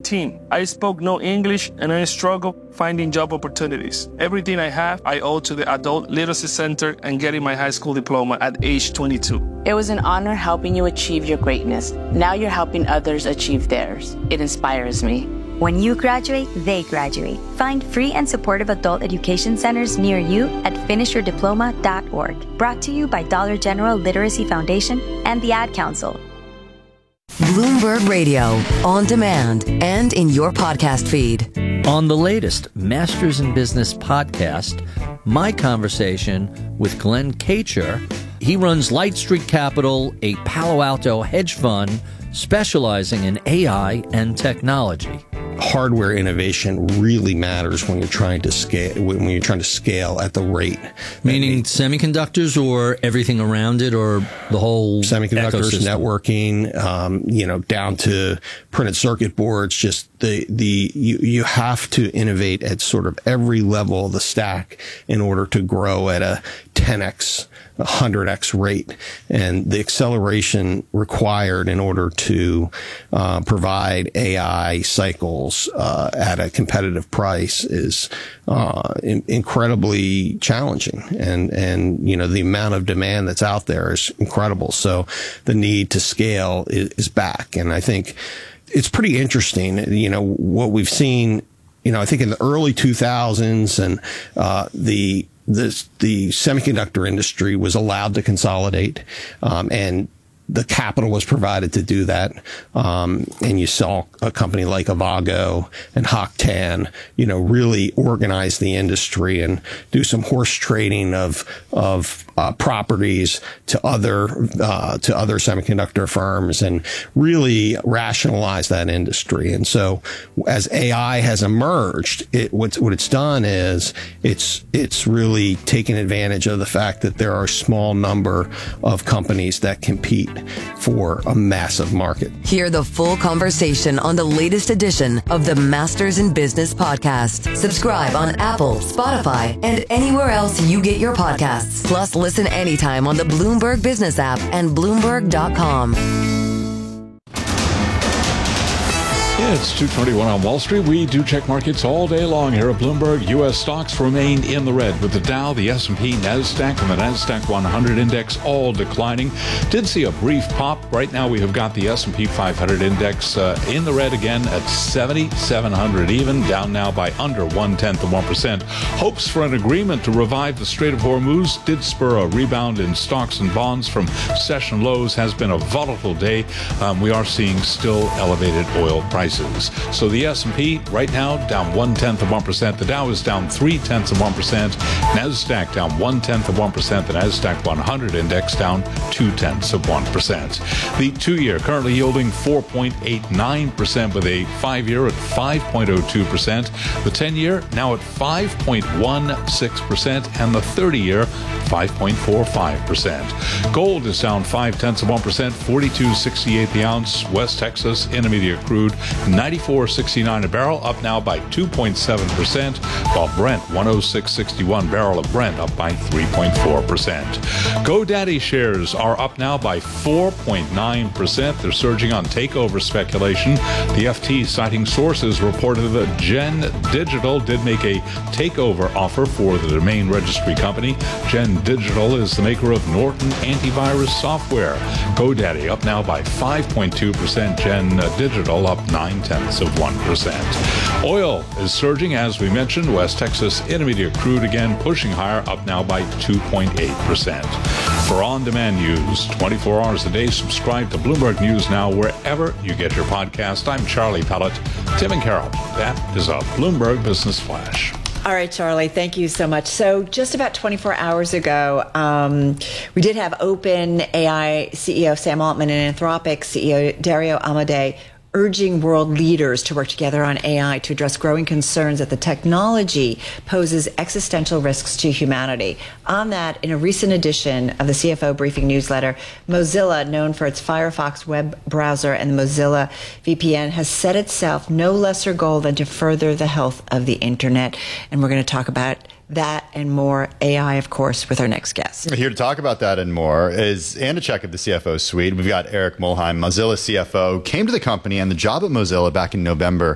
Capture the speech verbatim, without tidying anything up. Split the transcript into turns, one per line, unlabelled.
eighteen. I spoke no English and I struggled finding job opportunities. Everything I have, I owe to the Adult Literacy Center and getting my high school diploma at age twenty-two.
It was an honor helping you achieve your greatness. Now you're helping others achieve theirs. It inspires me.
When you graduate, they graduate. Find free and supportive adult education centers near you at finish your diploma dot org. Brought to you by Dollar General Literacy Foundation and the Ad Council.
Bloomberg Radio, on demand and in your podcast feed.
On the latest Masters in Business podcast, my conversation with Glenn Kacher. He runs Light Street Capital, a Palo Alto hedge fund specializing in A I and technology.
Hardware innovation really matters when you're trying to scale, when you're trying to scale at the rate.
Meaning semiconductors or everything around it, or the whole
semiconductors,
ecosystem?
Networking, um, you know, down to printed circuit boards. Just the, the, you, you have to innovate at sort of every level of the stack in order to grow at a ten X, one hundred X rate. And the acceleration required in order to uh, provide A I cycles uh, at a competitive price is uh, in- incredibly challenging. And, and, you know, the amount of demand that's out there is incredible. So the need to scale is, is back. And I think it's pretty interesting, you know, what we've seen, you know, I think in the early two thousands and uh, the This, the semiconductor industry was allowed to consolidate, um, and the capital was provided to do that. Um, and you saw a company like Avago and Hock Tan, you know, really organize the industry and do some horse trading of, of, uh, properties to other, uh, to other semiconductor firms and really rationalize that industry. And so as A I has emerged, it, what's, what it's done is it's, it's really taken advantage of the fact that there are a small number of companies that compete for a massive market.
Hear the full conversation on the latest edition of the Masters in Business podcast. Subscribe on Apple, Spotify, and anywhere else you get your podcasts. Plus, listen anytime on the Bloomberg Business app and Bloomberg dot com.
Yeah, it's two twenty-one on Wall Street. We do check markets all day long here at Bloomberg. U S stocks remain in the red with the Dow, the S and P, NASDAQ, and the NASDAQ one hundred index all declining. Did see a brief pop. Right now we have got the S and P five hundred index uh, in the red again at seventy-seven hundred even, down now by under one-tenth of one percent. Hopes for an agreement to revive the Strait of Hormuz did spur a rebound in stocks and bonds from session lows. Has been a volatile day. Um, we are seeing still elevated oil prices. So the S and P right now down one-tenth of one percent. The Dow is down three-tenths of one percent. NASDAQ down one-tenth of one percent. The NASDAQ one hundred index down two-tenths of one percent. The two-year currently yielding four point eight nine percent with a five-year at five point oh two percent. The ten-year now at five point one six percent. And the thirty-year five point four five percent. Gold is down five-tenths of one percent, forty-two sixty-eight the ounce. West Texas Intermediate crude ninety-four sixty-nine a barrel, up now by two point seven percent, while Brent one oh six sixty-one barrel of Brent up by three point four percent. GoDaddy shares are up now by four point nine percent. They're surging on takeover speculation. The F T, citing sources, reported that Gen Digital did make a takeover offer for the domain registry company. Gen Digital is the maker of Norton antivirus software. GoDaddy up now by five point two percent. Gen Digital up nine-tenths of one percent. Oil is surging, as we mentioned. West Texas Intermediate crude again pushing higher, up now by two point eight percent. For on-demand news, twenty-four hours a day, subscribe to Bloomberg News Now wherever you get your podcast. I'm Charlie Pellet. Tim and Carol, that is a Bloomberg Business Flash.
All right, Charlie, thank you so much. So just about twenty-four hours ago, um, we did have OpenAI C E O Sam Altman and Anthropic C E O Dario Amodei urging world leaders to work together on A I to address growing concerns that the technology poses existential risks to humanity. On that, in a recent edition of the C F O Briefing newsletter, Mozilla, known for its Firefox web browser and the Mozilla V P N, has set itself no lesser goal than to further the health of the internet. And we're going to talk about that and more A I, of course, with our next guest.
Here to talk about that and more is Anachek of the C F O Suite. We've got Eric Mulheim, Mozilla C F O, came to the company and the job at Mozilla back in November